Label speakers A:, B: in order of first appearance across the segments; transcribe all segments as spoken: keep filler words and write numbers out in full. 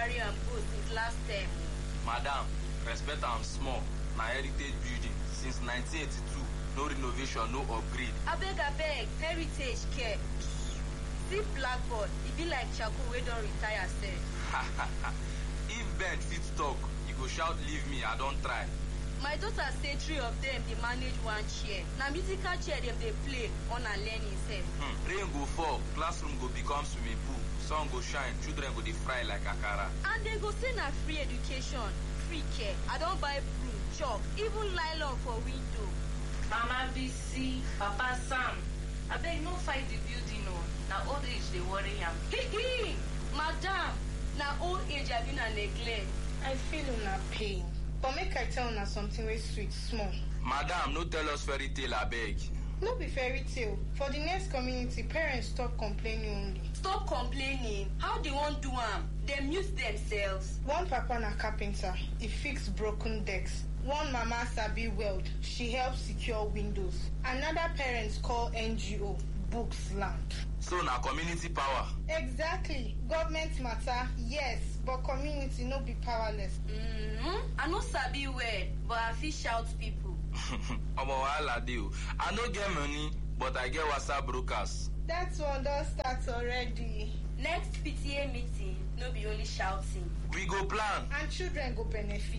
A: carry am go since last term.
B: Madam, respect am small. Na heritage building since nineteen eighty-two. No renovation, no upgrade.
A: Abeg, abeg, heritage care. See blackboard, e be like charcoal wey don retire sef.
B: If Ben fit talk, you go shout leave me, I don try.
A: My daughter say three of them dey manage one chair. Na musical chair dem dey play on a learning sef.
B: Hmm. Rain go fall, classroom go become swimming pool. Sun go shine, children go dey fry like akara.
A: And they go say na free education, free care. I don buy broom, chalk, even nylon for window.
C: Mama B C, Papa Sam, abeg no fight the building o. Na old age dey worry am.
A: Madam, na old age abi na neglect.
D: I feel una pain. But make I tell una something wey sweet small.
B: Madam, no tell us fairy tale, abeg.
D: No be fairy tale. For the next community, parents stop complaining only.
A: Stop complaining? How they wan do am? Dem use themselves.
D: One papa na carpenter. He fix broken decks. One mama sabi weld. She helps secure windows. Another parents call N G O. Books land.
B: So na community power.
D: Exactly. Government matter, yes, but community no be powerless.
A: Mm-hmm. I no sabi word, but I fit shout people.
B: Omo wahala dey o. I no get money, but I get WhatsApp brokers.
D: That one don start already.
A: Next P T A meeting, no be only shouting.
B: We go plan.
D: And children go benefit.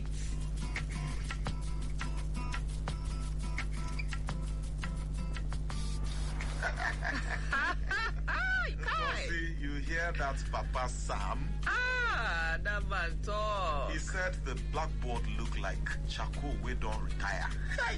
E: See, you hear that, Papa Sam?
F: Ah, that man talk.
E: He said the blackboard look like charcoal we don't retire.
F: Hey,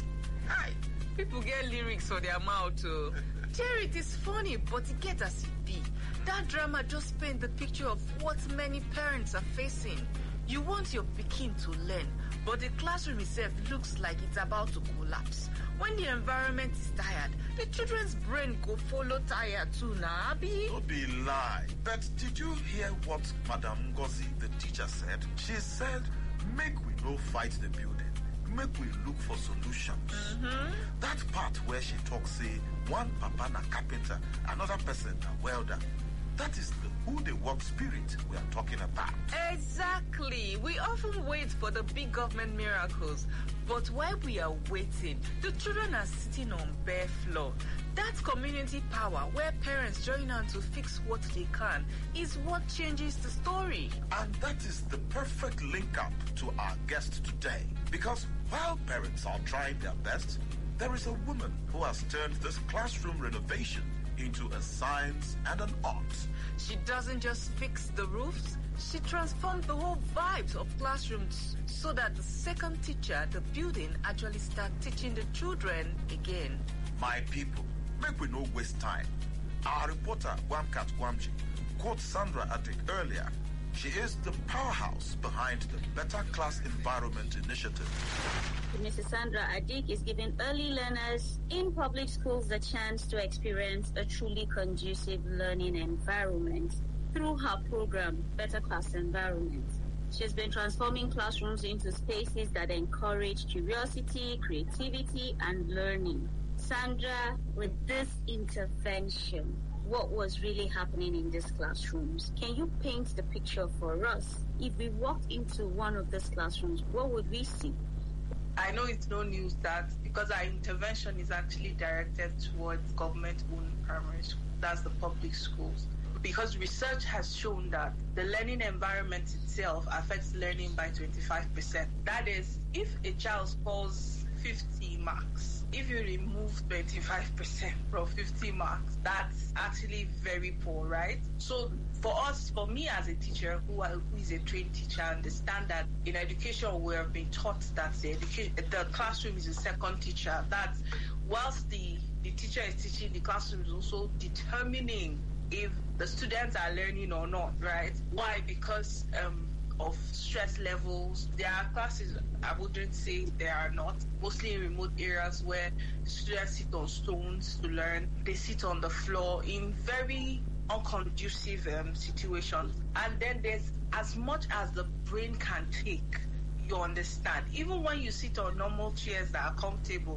F: hey. People get lyrics for their mouth too. Jerry, it is funny, but it gets as it be. That drama just paint the picture of what many parents are facing. You want your pikin to learn, but the classroom itself looks like it's about to collapse. When the environment is tired, the children's brain go follow tired too, nah, Abi?
E: Don't be lie. But did you hear what Madam Ngozi, the teacher, said? She said, make we no fight the building. Make we look for solutions.
F: Mm-hmm.
E: That part where she talks, say, one papa na carpenter, another person na welder. That is the who the work spirit we are talking about.
F: Exactly. We often wait for the big government miracles, but while we are waiting, the children are sitting on bare floor. That community power where parents join on to fix what they can is what changes the story.
E: And that is the perfect link up to our guest today. Because while parents are trying their best, there is a woman who has turned this classroom renovation into a science and an art.
F: She doesn't just fix the roofs, she transformed the whole vibes of classrooms so that the second teacher, the building, actually start teaching the children again.
E: My people, make we no waste time. Our reporter, Wamkat Wamji, quoted Sandra Adik earlier. She is the powerhouse behind the Better Class Environment Initiative.
G: Missus Sandra Adik is giving early learners in public schools the chance to experience a truly conducive learning environment through her program, Better Class Environment. She's been transforming classrooms into spaces that encourage curiosity, creativity, and learning. Sandra, with this intervention, what was really happening in these classrooms? Can you paint the picture for us? If we walked into one of these classrooms, what would we see?
C: I know it's no news that because our intervention is actually directed towards government-owned primary schools, that's the public schools. Because research has shown that the learning environment itself affects learning by twenty-five percent. That is, if a child scores fifty marks, if you remove twenty-five percent from fifty marks, that's actually very poor, right? So for us, for me as a teacher who, are, who is a trained teacher, I understand that in education we have been taught that the, education, the classroom is a second teacher. That whilst the, the teacher is teaching, the classroom is also determining if the students are learning or not, right? Why? Because um, of stress levels. There are classes, I wouldn't say there are not, mostly in remote areas where students sit on stones to learn. They sit on the floor in very unconducive um, situations. And then there's as much as the brain can take, you understand. Even when you sit on normal chairs that are comfortable,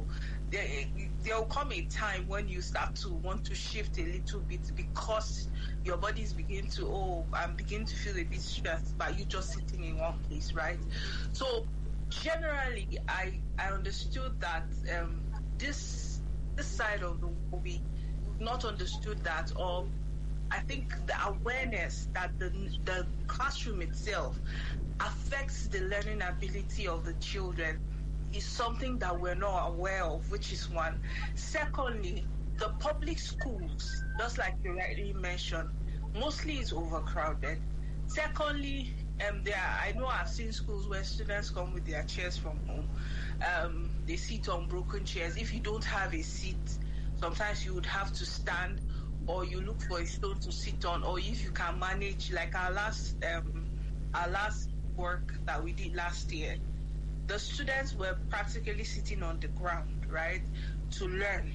C: there there will come a time when you start to want to shift a little bit because your body is beginning to, oh, I'm beginning to feel a bit stressed by you just sitting in one place, right? So generally, I I understood that um, this this side of the movie not understood that, or I think the awareness that the the classroom itself affects the learning ability of the children is something that we're not aware of, which is one. Secondly, the public schools, just like you rightly mentioned, mostly is overcrowded. Secondly, um, there are, I know I've seen schools where students come with their chairs from home. Um, they sit on broken chairs. If you don't have a seat, sometimes you would have to stand, or you look for a stone to sit on, or if you can manage, like our last um, our last work that we did last year, the students were practically sitting on the ground, right, to learn.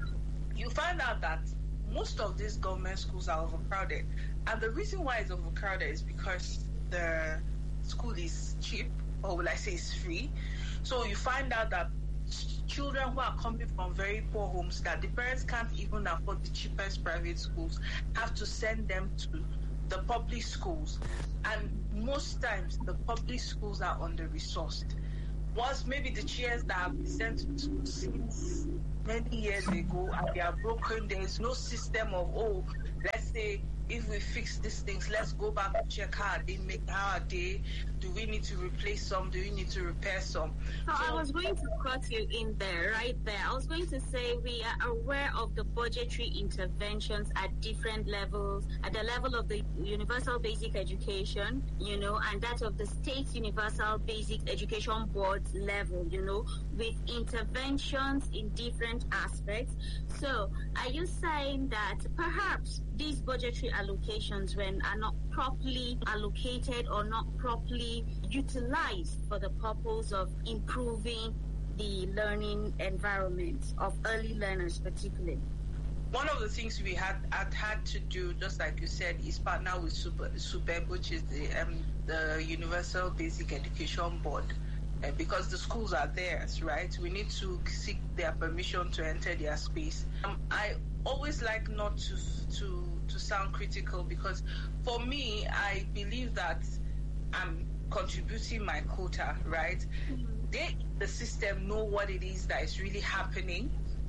C: You find out that most of these government schools are overcrowded, and the reason why it's overcrowded is because the school is cheap, or will I say it's free. So you find out that children who are coming from very poor homes, that the parents can't even afford the cheapest private schools, have to send them to the public schools. And most times the public schools are under-resourced. Was maybe the chairs that have been sent to school since many years ago and they are broken, there is no system of, oh, let's say if we fix these things, let's go back and check how they make, how are they, do we need to replace some, do we need to repair some?
G: So,
C: so
G: I was going to cut you in there, right there. I was going to say we are aware of the budgetary interventions at different levels, at the level of the Universal Basic Education, you know, and that of the State Universal Basic Education Board level, you know, with interventions in different aspects. So are you saying that perhaps these budgetary allocations, when are not properly allocated or not properly utilized for the purpose of improving the learning environment of early learners particularly?
C: One of the things we had had, had to do, just like you said, is partner with SUBEB, which is the um, the Universal Basic Education Board, uh, because the schools are theirs, right? We need to seek their permission to enter their space. Um, I always like not to to to sound critical, because for me, I believe that I'm contributing my quota, right? Mm-hmm. They, the system, know what it is that is really happening.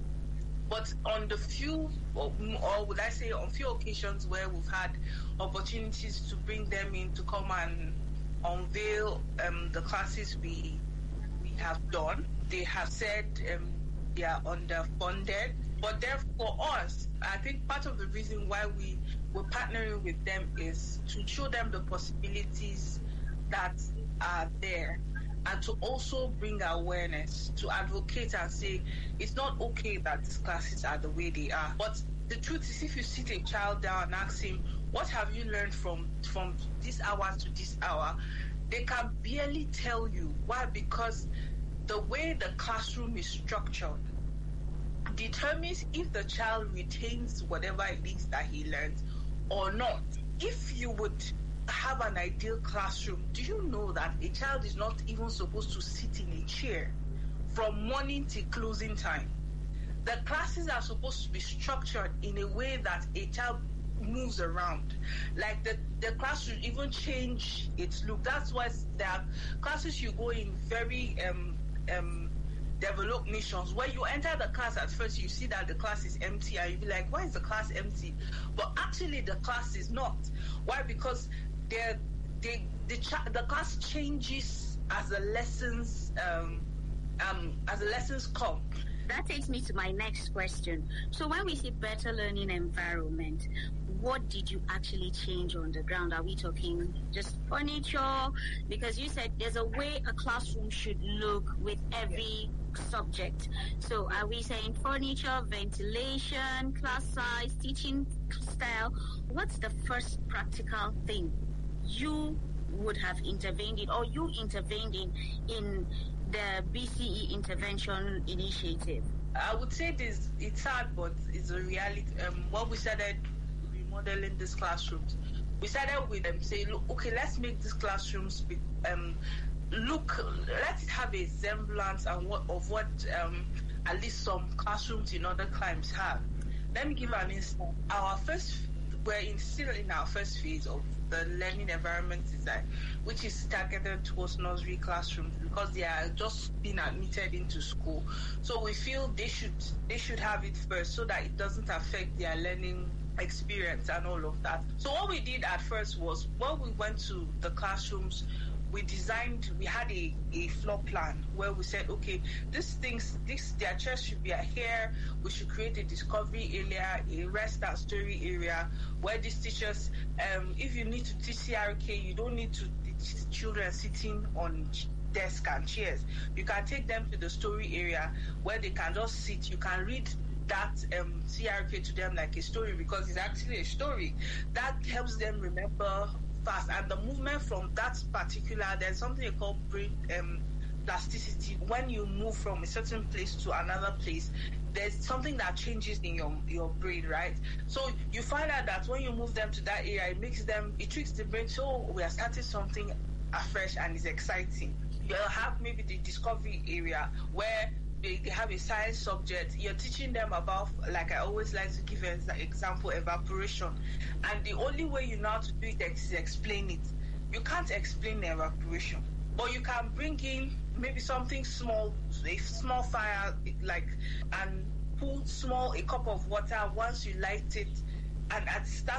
C: But on the few, or, or would I say on few occasions where we've had opportunities to bring them in to come and unveil um, the classes we we have done, they have said um, they are underfunded. But therefore, us, I think part of the reason why we were partnering with them is to show them the possibilities that are there, and to also bring awareness, to advocate and say it's not okay that these classes are the way they are. But the truth is, if you sit a child down and ask him, what have you learned from from this hour to this hour, they can barely tell you. Why? Because the way the classroom is structured determines if the child retains whatever it is that he learns or not. If you would have an ideal classroom, do you know that a child is not even supposed to sit in a chair from morning till closing time? The classes are supposed to be structured in a way that a child moves around. Like the, the class should even change its look. That's why there are classes you go in very um, um, developed nations where you enter the class, at first you see that the class is empty and you be like, why is the class empty? But actually the class is not. Why? Because they they the, the class changes as the lessons um, um, as the lessons come.
G: That takes me to my next question. So when we see better learning environment, what did you actually change on the ground? Are we talking just furniture? Because you said there's a way a classroom should look with every subject. So are we saying furniture, ventilation, class size, teaching style? What's the first practical thing you would have intervened in, or you intervened in, in the B C E intervention initiative?
C: I would say this, it's hard, but it's a reality. Um, what we started remodeling these classrooms, we started with them saying, look, okay, let's make these classrooms be, um, look, let it have a semblance and what, of what um, at least some classrooms in other climes have. Let me give an instance. Our first, we're in, still in our first phase of the learning environment design, which is targeted towards nursery classrooms because they are just being admitted into school. So we feel they should they should have it first so that it doesn't affect their learning experience and all of that. So what we did at first was when we went to the classrooms, we designed, we had a, a floor plan where we said, okay, these things, this, their chairs should be here. We should create a discovery area, a rest and story area where these teachers, um, if you need to teach C R K, you don't need to teach children sitting on desks and chairs. You can take them to the story area where they can just sit. You can read that um, C R K to them like a story because it's actually a story. That helps them remember fast, and the movement from that particular, there's something called brain um, plasticity. When you move from a certain place to another place, there's something that changes in your your brain, right? So you find out that when you move them to that area, it makes them, it tricks the brain. So we are starting something afresh and it's exciting. You'll have maybe the discovery area where They, they have a science subject. You're teaching them about, like I always like to give an example, evaporation. And the only way you know how to do it is explain it. You can't explain the evaporation. But you can bring in maybe something small, a small fire, like, and put small, a cup of water. Once you light it, and at that